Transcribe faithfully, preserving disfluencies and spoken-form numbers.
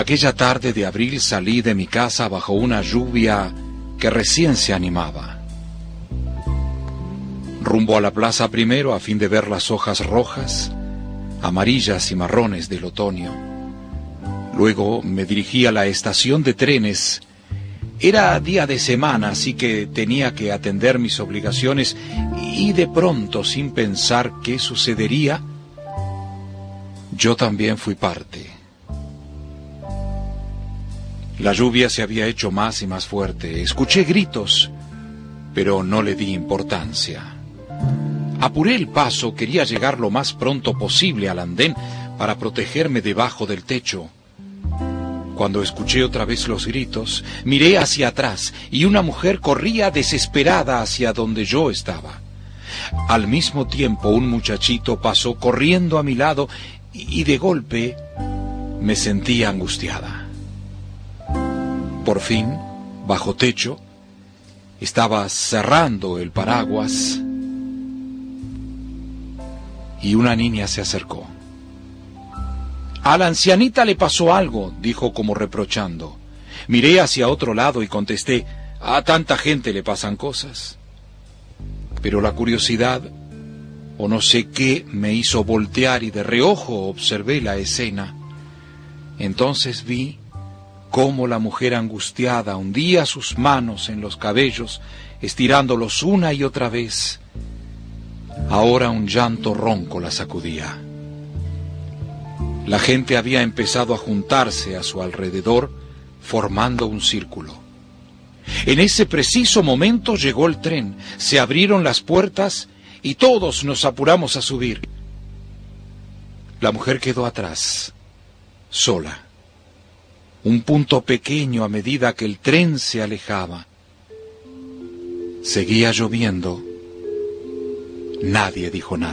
Aquella tarde de abril salí de mi casa bajo una lluvia que recién se animaba. Rumbo a la plaza primero a fin de ver las hojas rojas, amarillas y marrones del otoño. Luego me dirigí a la estación de trenes. Era día de semana, así que tenía que atender mis obligaciones y de pronto, sin pensar qué sucedería, yo también fui parte. La lluvia se había hecho más y más fuerte. Escuché gritos, pero no le di importancia. Apuré el paso, quería llegar lo más pronto posible al andén para protegerme debajo del techo. Cuando escuché otra vez los gritos, miré hacia atrás y una mujer corría desesperada hacia donde yo estaba. Al mismo tiempo un muchachito pasó corriendo a mi lado y de golpe me sentí angustiada. Por fin, bajo techo, estaba cerrando el paraguas y una niña se acercó. A la ancianita le pasó algo, dijo como reprochando. Miré hacia otro lado y contesté, a tanta gente le pasan cosas. Pero la curiosidad, o no sé qué, me hizo voltear y de reojo observé la escena. Entonces vi cómo la mujer angustiada hundía sus manos en los cabellos, estirándolos una y otra vez. Ahora un llanto ronco la sacudía. La gente había empezado a juntarse a su alrededor, formando un círculo. En ese preciso momento llegó el tren, se abrieron las puertas y todos nos apuramos a subir. La mujer quedó atrás, sola. Un punto pequeño a medida que el tren se alejaba. Seguía lloviendo. Nadie dijo nada.